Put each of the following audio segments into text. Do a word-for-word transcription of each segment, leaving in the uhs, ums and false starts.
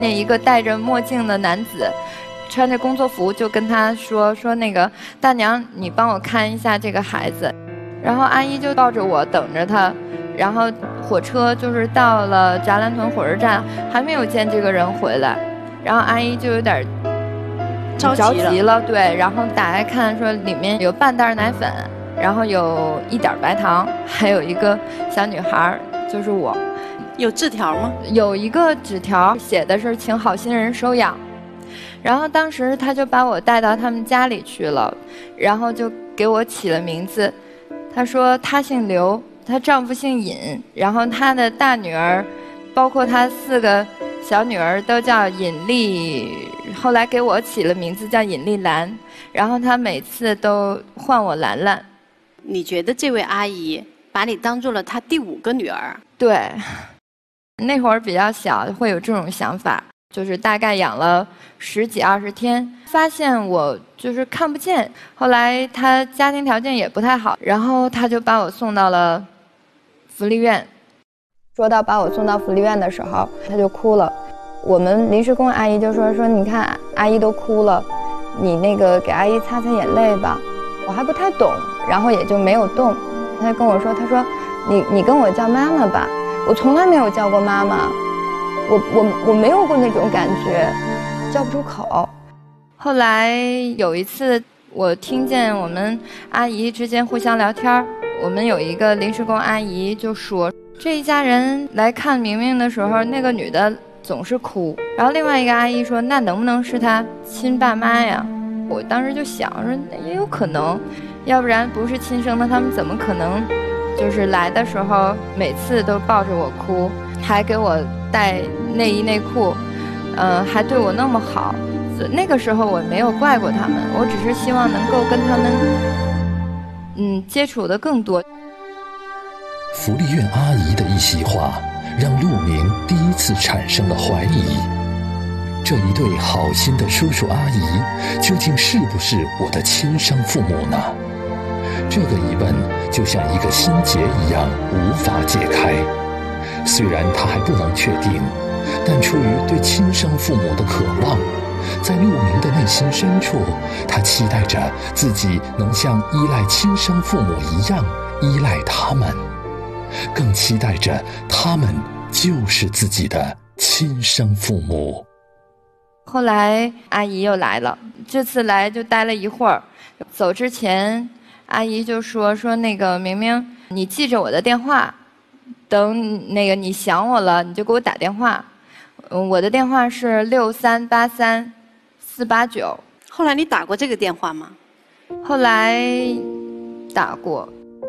那一个戴着墨镜的男子穿着工作服就跟他说说那个大娘你帮我看一下这个孩子，然后阿姨就抱着我等着他，然后火车就是到了闸兰屯火车站还没有见这个人回来，然后阿姨就有点着急了，着急了对，然后打开看说里面有半袋奶粉，然后有一点白糖，还有一个小女孩就是我。 有字条吗？ 有一个纸条写的是请好心人收养，然后当时他就把我带到他们家里去了，然后就给我起了名字。他说他姓刘，她丈夫姓尹，然后她的大女儿包括她四个小女儿都叫尹丽，后来给我起了名字叫尹丽兰，然后她每次都唤我兰兰。 你觉得这位阿姨把你当做了她第五个女儿？ 对，那会儿比较小会有这种想法，就是大概养了十几二十天，发现我就是看不见，后来她家庭条件也不太好，然后她就把我送到了福利院。说到把我送到福利院的时候，她就哭了，我们临时工阿姨就说说你看阿姨都哭了，你那个给阿姨擦擦眼泪吧。我还不太懂，然后也就没有动。她就跟我说，她说你你跟我叫妈妈吧，我从来没有叫过妈妈，我我我没有过那种感觉，叫不出口。后来有一次我听见我们阿姨之间互相聊天，我们有一个临时工阿姨就说，这一家人来看明明的时候，那个女的总是哭，然后另外一个阿姨说那能不能是她亲爸妈呀？我当时就想说也有可能，要不然不是亲生的他们怎么可能就是来的时候每次都抱着我哭，还给我带内衣内裤，呃，还对我那么好。那个时候我没有怪过他们，我只是希望能够跟他们嗯接触的更多。 福利院阿姨的一席话让陆明第一次产生了怀疑，这一对好心的叔叔阿姨究竟是不是我的亲生父母呢？这个疑问就像一个心结一样无法解开。虽然他还不能确定，但出于对亲生父母的渴望，在陆明的内心深处，他期待着自己能像依赖亲生父母一样依赖他们，更期待着他们就是自己的亲生父母。 后来阿姨又来了，这次来就待了一会儿，走之前阿姨就说说那个明明你记着我的电话，等那个你想我了你就给我打电话，嗯，我的电话是六三八三四八九。 后来你打过这个电话吗？ 后来打过，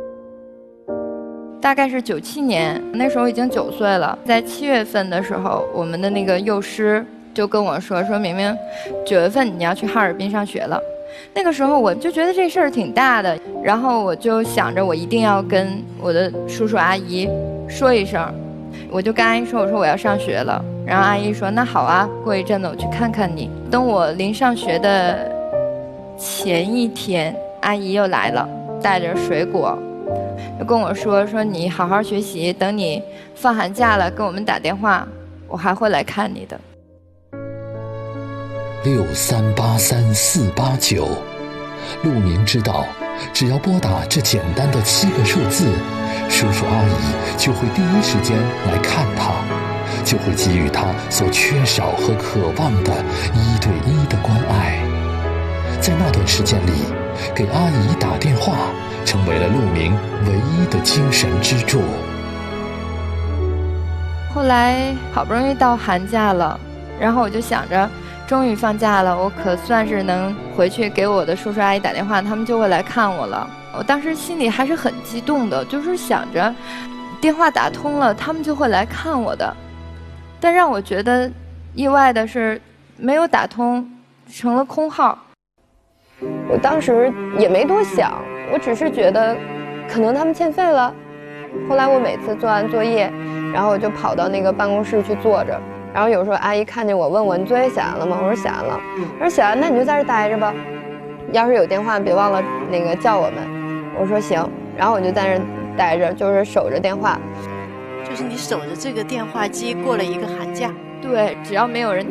大概是九七年，那时候已经九岁了。在七月份的时候，我们的那个幼师就跟我说，说明明九月份你要去哈尔滨上学了。那个时候我就觉得这事儿挺大的，然后我就想着我一定要跟我的叔叔阿姨说一声，我就跟阿姨说，我说我要上学了。然后阿姨说那好啊，过一阵子我去看看你。等我临上学的前一天，阿姨又来了，带着水果，就跟我说说你好好学习，等你放寒假了跟我们打电话，我还会来看你的。 六三八三四八九，陆明知道，只要拨打这简单的七个数字，叔叔阿姨就会第一时间来看他，就会给予他所缺少和渴望的一对一的关爱。在那段时间里，给阿姨打电话成为了陆明唯一的精神支柱。 后来好不容易到寒假了，然后我就想着终于放假了，我可算是能回去给我的叔叔阿姨打电话，他们就会来看我了。我当时心里还是很激动的，就是想着电话打通了他们就会来看我的。但让我觉得意外的是没有打通，成了空号。我当时也没多想，我只是觉得可能他们欠费了。后来我每次做完作业，然后我就跑到那个办公室去坐着，然后有时候阿姨看见我问我你作业写完了吗？我说写完了。她说写完那你就在这待着吧，要是有电话别忘了那个叫我们。我说行，然后我就在这待着，就是守着电话。 就是你守着这个电话机过了一个寒假。 对，只要没有人